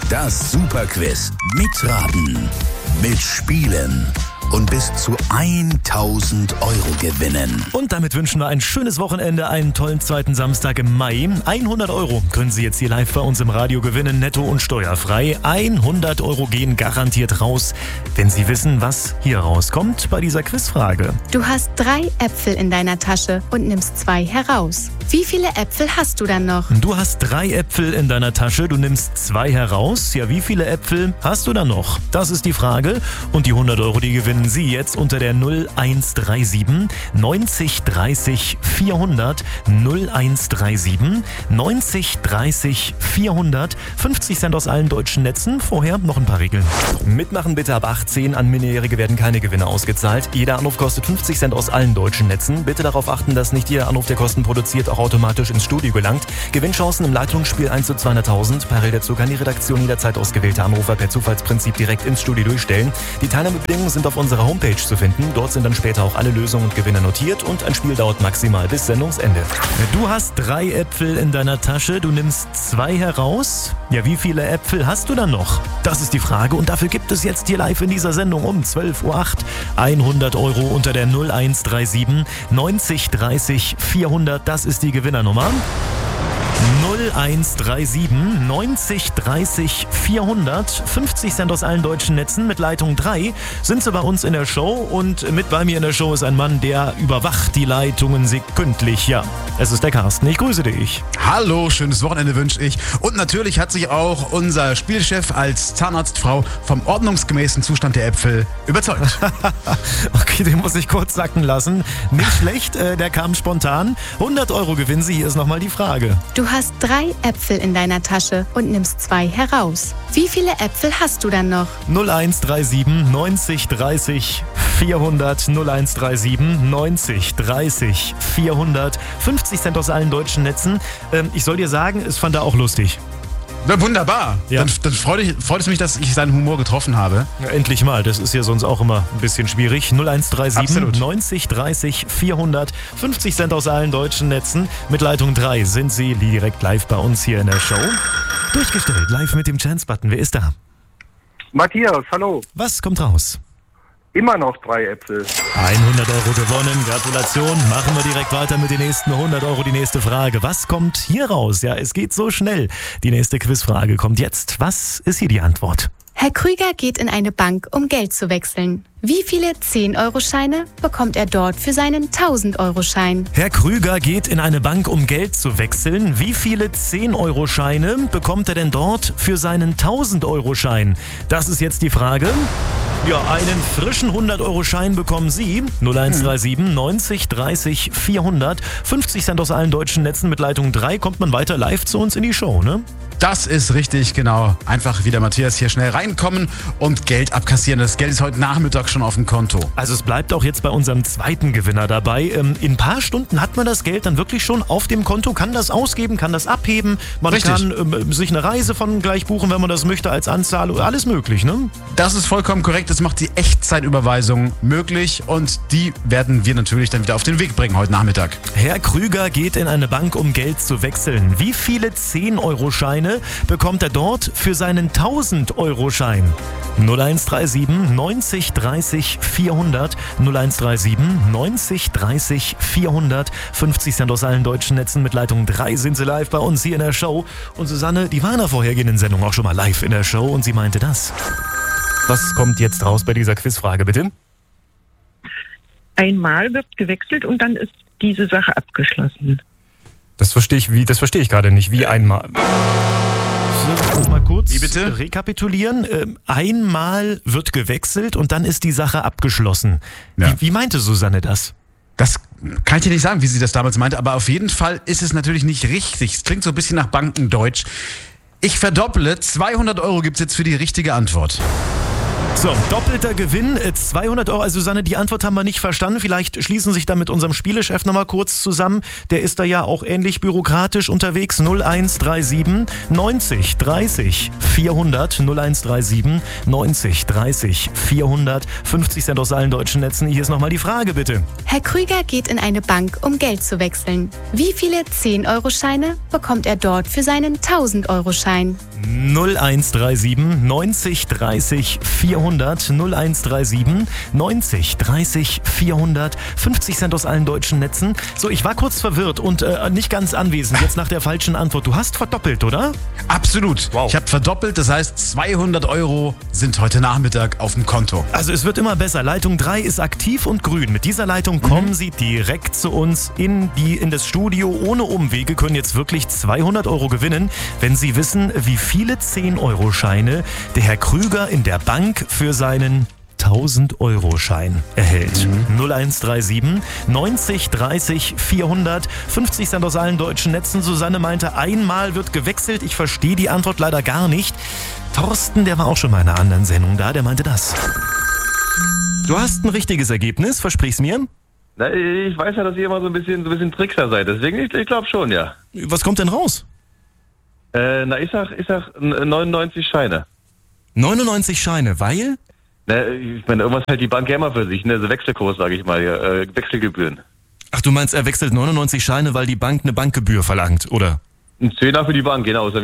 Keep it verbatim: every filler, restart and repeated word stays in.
Das Superquiz. Mitraten, mitspielen und bis zu tausend Euro gewinnen. Und damit wünschen wir ein schönes Wochenende, einen tollen zweiten Samstag im Mai. hundert Euro können Sie jetzt hier live bei uns im Radio gewinnen, netto und steuerfrei. hundert Euro gehen garantiert raus, wenn Sie wissen, was hier rauskommt bei dieser Quizfrage. Du hast drei Äpfel in deiner Tasche und nimmst zwei heraus. Wie viele Äpfel hast du dann noch? Du hast drei Äpfel in deiner Tasche, du nimmst zwei heraus. Ja, wie viele Äpfel hast du dann noch? Das ist die Frage. Und die hundert Euro, die gewinnen Sie jetzt unter der null eins drei sieben neunzig dreißig vierhundert null eins drei sieben neunzig dreißig vierhundert. fünfzig Cent aus allen deutschen Netzen. Vorher noch ein paar Regeln. Mitmachen bitte ab achtzehn. An Minderjährige werden keine Gewinne ausgezahlt. Jeder Anruf kostet fünfzig Cent aus allen deutschen Netzen. Bitte darauf achten, dass nicht jeder Anruf, der Kosten produziert, auch automatisch ins Studio gelangt. Gewinnchancen im Leitungsspiel eins zu zweihunderttausend. Parallel dazu kann die Redaktion jederzeit ausgewählte Anrufer per Zufallsprinzip direkt ins Studio durchstellen. Die Teilnahmebedingungen sind auf unserer Homepage zu finden. Dort sind dann später auch alle Lösungen und Gewinne notiert und ein Spiel dauert maximal bis Sendungsende. Du hast drei Äpfel in deiner Tasche, du nimmst zwei heraus. Ja, wie viele Äpfel hast du dann noch? Das ist die Frage und dafür gibt es jetzt hier live in dieser Sendung um zwölf Uhr acht hundert Euro unter der null eins drei sieben neunzig dreißig vierhundert. Das ist die Gewinnernummer. null eins drei sieben neunzig dreißig vierhundert. fünfzig Cent aus allen deutschen Netzen. Mit Leitung drei sind Sie bei uns in der Show und mit bei mir in der Show ist ein Mann, der überwacht die Leitungen sekündlich. Ja, es ist der Carsten. Ich grüße dich. Hallo, schönes Wochenende wünsche ich. Und natürlich hat sich auch unser Spielchef als Zahnarztfrau vom ordnungsgemäßen Zustand der Äpfel überzeugt. Okay, den muss ich kurz sacken lassen. Nicht schlecht, äh, der kam spontan. hundert Euro gewinnen Sie. Hier ist nochmal die Frage. Du hast drei Äpfel in deiner Tasche und nimmst zwei heraus. Wie viele Äpfel hast du dann noch? null eins drei sieben neunzig dreißig vierhundert null eins drei sieben neunzig dreißig vierhundert. fünfzig Cent aus allen deutschen Netzen. Ähm, ich soll dir sagen, es fand er auch lustig. Na, wunderbar. Ja. Dann, dann freut, ich, freut es mich, dass ich seinen Humor getroffen habe. Ja, endlich mal. Das ist ja sonst auch immer ein bisschen schwierig. null eins drei sieben Absolut. neunzig dreißig vierhundert. fünfzig Cent aus allen deutschen Netzen. Mit Leitung drei sind Sie direkt live bei uns hier in der Show. Durchgestellt, live mit dem Chance-Button. Wer ist da? Matthias, hallo. Was kommt raus? Immer noch drei Äpfel. hundert Euro gewonnen, Gratulation. Machen wir direkt weiter mit den nächsten hundert Euro. Die nächste Frage, was kommt hier raus? Ja, es geht so schnell. Die nächste Quizfrage kommt jetzt. Was ist hier die Antwort? Herr Krüger geht in eine Bank, um Geld zu wechseln. Wie viele zehn-Euro-Scheine bekommt er dort für seinen tausend-Euro-Schein? Herr Krüger geht in eine Bank, um Geld zu wechseln. Wie viele zehn-Euro-Scheine bekommt er denn dort für seinen tausend-Euro-Schein? Das ist jetzt die Frage. Ja, einen frischen hundert-Euro-Schein bekommen Sie. null eins drei sieben neunzig dreißig vierhundert. fünfzig Cent aus allen deutschen Netzen. Mit Leitung drei kommt man weiter live zu uns in die Show, ne? Das ist richtig, genau. Einfach wie der Matthias hier schnell reinkommen und Geld abkassieren. Das Geld ist heute Nachmittag schon auf dem Konto. Also es bleibt auch jetzt bei unserem zweiten Gewinner dabei. Ähm, in ein paar Stunden hat man das Geld dann wirklich schon auf dem Konto, kann das ausgeben, kann das abheben. Man Richtig. kann ähm, sich eine Reise von gleich buchen, wenn man das möchte, als Anzahlung. Alles möglich, ne? Das ist vollkommen korrekt. Das macht die Echtzeitüberweisung möglich und die werden wir natürlich dann wieder auf den Weg bringen heute Nachmittag. Herr Krüger geht in eine Bank, um Geld zu wechseln. Wie viele zehn-Euro-Scheine bekommt er dort für seinen tausend-Euro-Schein? null eins drei sieben neunzig dreißig vierhundert. null eins drei sieben neunzig dreißig vierhundert. fünfzig Cent aus allen deutschen Netzen. Mit Leitung drei sind Sie live bei uns hier in der Show. Und Susanne, die war in der vorhergehenden Sendung auch schon mal live in der Show und sie meinte das. Was kommt jetzt raus bei dieser Quizfrage, bitte? Einmal wird gewechselt und dann ist diese Sache abgeschlossen. Das verstehe ich, wie, das verstehe ich gerade nicht. Wie einmal? So, mal kurz Wie bitte? rekapitulieren. Ähm, einmal wird gewechselt und dann ist die Sache abgeschlossen. Ja. Wie, wie meinte Susanne das? Das kann ich dir nicht sagen, wie sie das damals meinte, aber auf jeden Fall ist es natürlich nicht richtig. Es klingt so ein bisschen nach Bankendeutsch. Ich verdopple, zweihundert Euro gibt's jetzt für die richtige Antwort. So, doppelter Gewinn, äh, zweihundert Euro. Also Susanne, die Antwort haben wir nicht verstanden. Vielleicht schließen sich da mit unserem Spielechef nochmal kurz zusammen. Der ist da ja auch ähnlich bürokratisch unterwegs. null eins drei sieben neunzig dreißig vierhundert. null eins drei sieben neunzig dreißig vierhundert. fünfzig Cent aus allen deutschen Netzen. Hier ist nochmal die Frage, bitte. Herr Krüger geht in eine Bank, um Geld zu wechseln. Wie viele zehn-Euro-Scheine bekommt er dort für seinen tausend-Euro-Schein? null eins drei sieben neunzig dreißig vierhundert null eins drei sieben neunzig dreißig vierhundert fünfzig Cent aus allen deutschen Netzen. So, ich war kurz verwirrt und äh, nicht ganz anwesend jetzt nach der falschen Antwort. Du hast verdoppelt, oder? Absolut. Wow. Ich habe verdoppelt, das heißt zweihundert Euro sind heute Nachmittag auf dem Konto. Also es wird immer besser. Leitung drei ist aktiv und grün. Mit dieser Leitung kommen Sie direkt zu uns in, die, in das Studio. Ohne Umwege können jetzt wirklich zweihundert Euro gewinnen, wenn Sie wissen, wie viele zehn-Euro-Scheine der Herr Krüger in der Bank für seinen tausend-Euro-Schein erhält. Mhm. null eins drei sieben neunzig dreißig vierhundert fünfzig Cent aus allen deutschen Netzen. Susanne meinte, einmal wird gewechselt. Ich verstehe die Antwort leider gar nicht. Thorsten, der war auch schon mal in einer anderen Sendung da, der meinte das. Du hast ein richtiges Ergebnis, versprich's mir. Na, ich weiß ja, dass ihr immer so ein bisschen, so ein bisschen Trickser seid. Deswegen, ich, ich glaube schon, ja. Was kommt denn raus? Äh, na, ich sag, ich sag neunundneunzig Scheine. neunundneunzig Scheine, weil? Na, ich meine, irgendwas hält die Bank ja immer für sich, ne? Also Wechselkurs, sage ich mal, äh, Wechselgebühren. Ach, du meinst, er wechselt neunundneunzig Scheine, weil die Bank eine Bankgebühr verlangt, oder? Ein Zehner für die Bank, genau.